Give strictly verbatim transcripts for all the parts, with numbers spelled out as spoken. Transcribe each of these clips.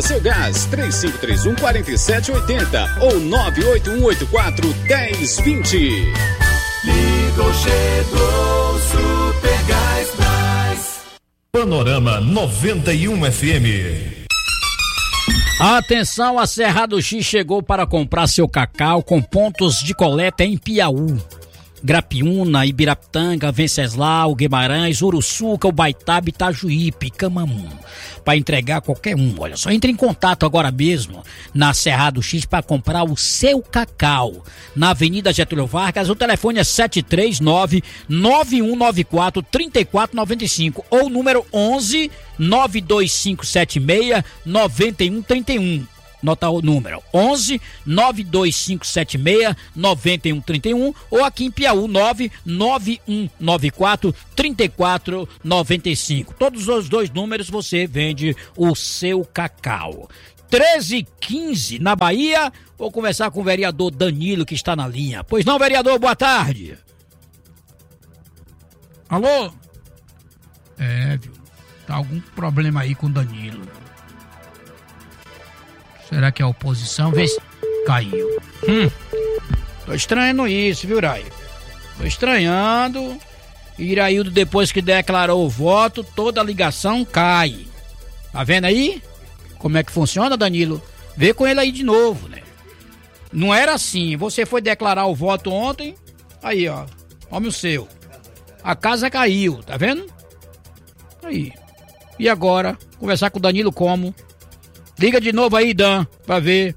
Seu Gás, três cinco três um, quatro sete oito zero ou nove oito um oito quatro, um zero dois zero. Ligou, chegou, Super Gás Brás. Panorama noventa e um F M. Atenção, a Serra do X chegou para comprar seu cacau com pontos de coleta em Piauí. Grapiúna, Ibirapitanga, Venceslau, Guimarães, Uruçuca, Ubaitaba, Itajuípe, Camamu. Para entregar qualquer um, olha só, entre em contato agora mesmo na Serra do X para comprar o seu cacau. Na Avenida Getúlio Vargas, o telefone é sete três nove, nove um nove quatro, três quatro nove cinco ou número onze, nove dois cinco sete seis, nove um três um. Nota o número onze, nove dois cinco sete seis, nove um três um ou aqui em Piauí nove nove um nove quatro, três quatro nove cinco. Todos os dois números você vende o seu cacau. treze e quinze na Bahia. Vou conversar com o vereador Danilo que está na linha. Pois não, vereador, boa tarde. Alô? É, viu? Tá algum problema aí com o Danilo. Será que é a oposição? Vê se caiu. Hum. Tô estranhando isso, viu, Rai? Tô estranhando. Iraildo, depois que declarou o voto, toda a ligação cai. Tá vendo aí? Como é que funciona, Danilo? Vê com ele aí de novo, né? Não era assim. Você foi declarar o voto ontem. Aí, ó. Homem o seu. A casa caiu, tá vendo? Aí. E agora? Conversar com o Danilo como? Liga de novo aí, Dan, pra ver.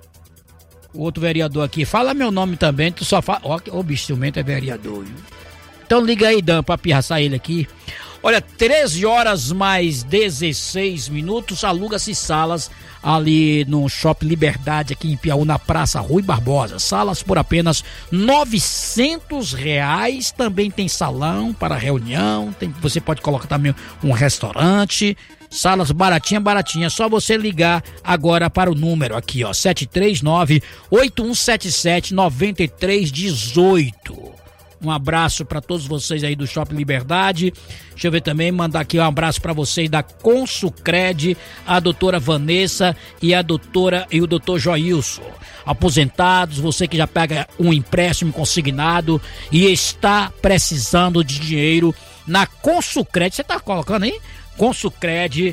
O outro vereador aqui. Fala meu nome também, tu só fala. Ó, o bicho ciumento é vereador, viu? Então liga aí, Dan, pra pirraçar ele aqui. Olha, treze horas mais dezesseis minutos, aluga-se salas ali no Shopping Liberdade, aqui em Piauí, na Praça Rui Barbosa. Salas por apenas novecentos reais. Também tem salão para reunião. Tem, você pode colocar também um restaurante. Salas baratinha, baratinha. Só você ligar agora para o número aqui, ó. sete três nove, oito um sete sete, nove três um oito. Um abraço para todos vocês aí do Shopping Liberdade. Deixa eu ver também, mandar aqui um abraço para vocês da Consucred, a doutora Vanessa e a doutora e o doutor Joilson. Aposentados, você que já pega um empréstimo consignado e está precisando de dinheiro na Consucred. Você tá colocando aí? Consucred,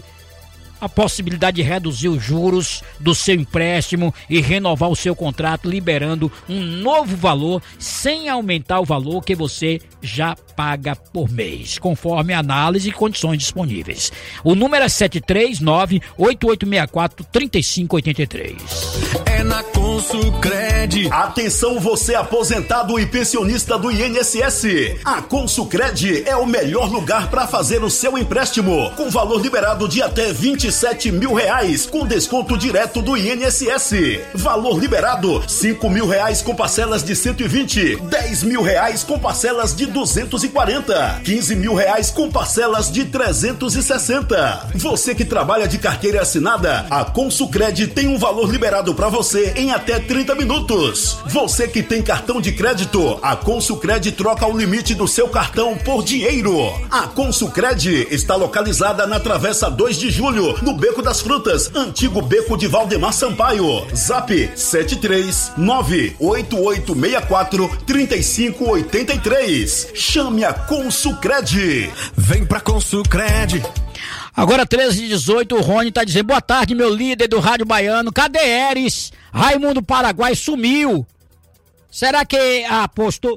a possibilidade de reduzir os juros do seu empréstimo e renovar o seu contrato, liberando um novo valor sem aumentar o valor que você já paga por mês, conforme análise e condições disponíveis. O número é sete três nove, oito oito seis quatro, três cinco oito três. É na Consucred. Atenção, você aposentado e pensionista do I N S S. A Consucred é o melhor lugar para fazer o seu empréstimo, com valor liberado de até vinte e sete mil reais, com desconto direto do I N S S. Valor liberado, cinco mil reais com parcelas de cento e vinte, dez mil reais com parcelas de duzentos e quarenta, quinze mil reais com parcelas de trezentos e sessenta. Você que trabalha de carteira assinada, a Consucred tem um valor liberado para você em até trinta minutos. Você que tem cartão de crédito, a Consucred troca o limite do seu cartão por dinheiro. A Consucred está localizada na Travessa dois de Julho, no Beco das Frutas, antigo Beco de Valdemar Sampaio. Zap sete três nove, oito oito seis quatro, três cinco oito três. Chame a Consucred. Vem pra Consucred. Agora treze e dezoito, o Rony tá dizendo: boa tarde, meu líder do Rádio Baiano. Cadê Eres? Raimundo Paraguai sumiu. Será que apostou?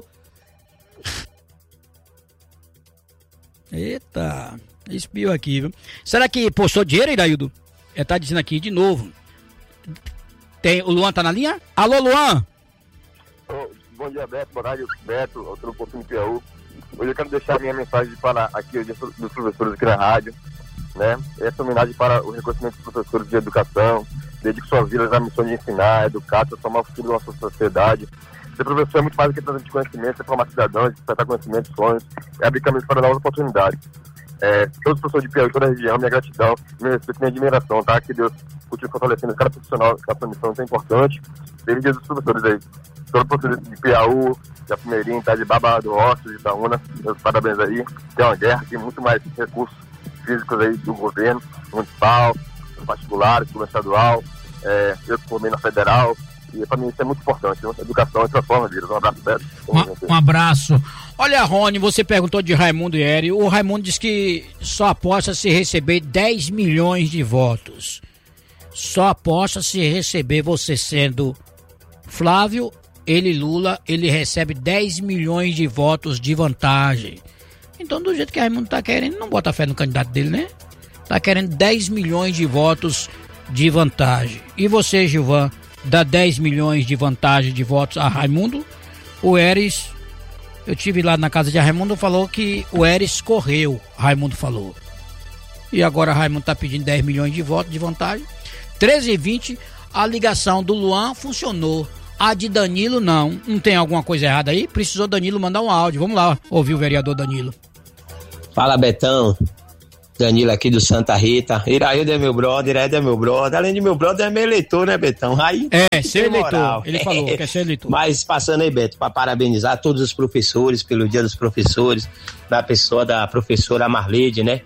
Eita, espiou aqui, viu? Será que postou dinheiro, Iraildo? Ele tá dizendo aqui de novo. Tem, o Luan tá na linha? Alô, Luan? Oh, bom dia, Beto, Borário, Beto, outro pouquinho de Piauí. Hoje eu quero deixar minha mensagem para aqui dos professores aqui na rádio, né? Essa homenagem para o reconhecimento dos professores de educação. Dedico suas vidas à missão de ensinar, educar, transformar o futuro da nossa sociedade. Ser professor é muito mais do que transmitir conhecimento, é formar cidadãos, despertar conhecimento, sonhos, é abrir caminhos para novas oportunidades. É, todos os professores de Piauí, toda a região, minha gratidão, meu respeito e minha admiração, tá? Que Deus continue fortalecendo cada profissional, cada missão é importante. Feliz dia dos professores aí. Todos os professores de Piauí, de Apimeirim, tá? De Baba do Rocha, de Itaúna, meus parabéns aí. Tem uma guerra, tem muito mais recursos físicos aí do governo municipal, particulares, escola estadual, é, eu que formei na federal, e para mim isso é muito importante, né? Educação é transforma vida. Um abraço, Beto. Um, um abraço. Olha, Rony, você perguntou de Raimundo e Eri. O Raimundo diz que só aposta se receber dez milhões de votos. Só aposta se receber, você sendo Flávio, ele Lula, ele recebe dez milhões de votos de vantagem. Então, do jeito que Raimundo tá querendo, não bota fé no candidato dele, né? Tá querendo dez milhões de votos de vantagem. E você, Gilvan, dá dez milhões de vantagem de votos a Raimundo? O Eris, eu tive lá na casa de Raimundo, falou que o Eris correu, Raimundo falou. E agora Raimundo tá pedindo dez milhões de votos de vantagem. treze e vinte, a ligação do Luan funcionou. A de Danilo não. Não tem alguma coisa errada aí? Precisou Danilo mandar um áudio. Vamos lá ouvir o vereador Danilo. Fala, Betão. Danilo aqui do Santa Rita. Iraildo é meu brother, Iraildo é meu brother. Além de meu brother, é meu eleitor, né, Betão? Aí, é, ser eleitor. Ele falou que é ser eleitor. Mas passando aí, Beto, para parabenizar todos os professores pelo Dia dos Professores, da pessoa da professora Marleide, né?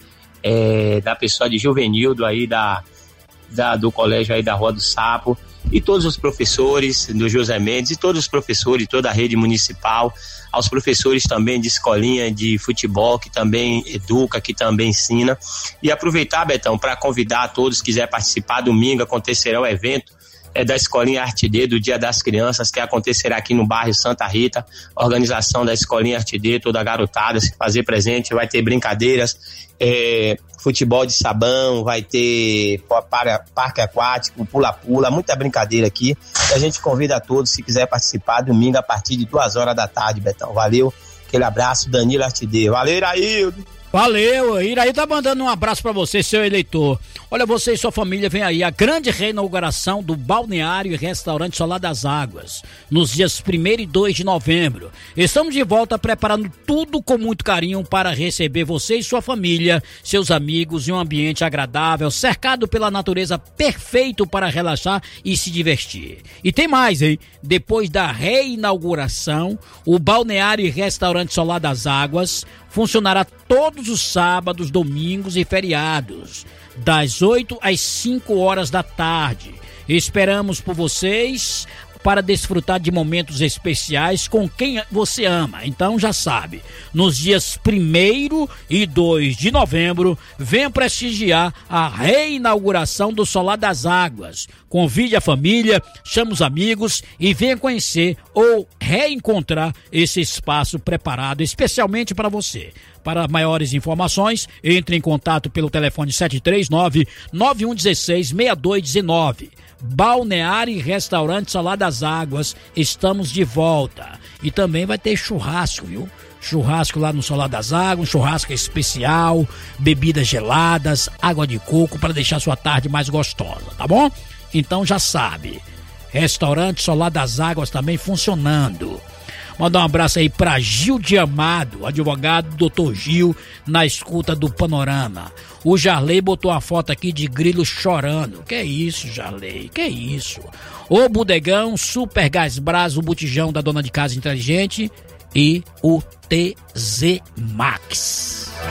É, da pessoa de Juvenildo aí, da, da, do colégio aí da Rua do Sapo. E todos os professores do José Mendes, e todos os professores de toda a rede municipal, aos professores também de escolinha de futebol, que também educa, que também ensina. E aproveitar, Betão, para convidar a todos que quiserem participar. Domingo acontecerá o evento é, da Escolinha Arte D, do Dia das Crianças, que acontecerá aqui no bairro Santa Rita. Organização da Escolinha Arte D, toda a garotada se fazer presente, vai ter brincadeiras, é, futebol de sabão, vai ter para, parque aquático, pula-pula, muita brincadeira aqui. E a gente convida a todos, se quiser participar, domingo a partir de duas horas da tarde, Betão. Valeu, aquele abraço, Danilo Artidê. Valeu, Iraildo. Valeu, Iraí tá mandando um abraço pra você, seu eleitor. Olha, você e sua família vem aí a grande reinauguração do Balneário e Restaurante Solar das Águas, nos dias primeiro e dois de novembro. Estamos de volta preparando tudo com muito carinho para receber você e sua família, seus amigos em um ambiente agradável, cercado pela natureza, perfeito para relaxar e se divertir. E tem mais, hein? Depois da reinauguração, o Balneário e Restaurante Solar das Águas funcionará todos os sábados, domingos e feriados, das oito às cinco horas da tarde. Esperamos por vocês para desfrutar de momentos especiais com quem você ama. Então já sabe, nos dias primeiro e dois de novembro, venha prestigiar a reinauguração do Solar das Águas. Convide a família, chame os amigos e venha conhecer ou reencontrar esse espaço preparado especialmente para você. Para maiores informações, entre em contato pelo telefone sete três nove, nove um um seis, seis dois um nove. Balneário e Restaurante Solar das Águas, estamos de volta. E também vai ter churrasco, viu? Churrasco lá no Solar das Águas, churrasco especial, bebidas geladas, água de coco para deixar sua tarde mais gostosa, tá bom? Então já sabe, Restaurante Solar das Águas também funcionando. Mandar um abraço aí pra Gil de Amado, advogado doutor Gil, na escuta do Panorama. O Jarley botou a foto aqui de grilo chorando. Que isso, Jarley? Que isso? O Bodegão, Super Gás Brás, o botijão da dona de casa inteligente e o T Z Max.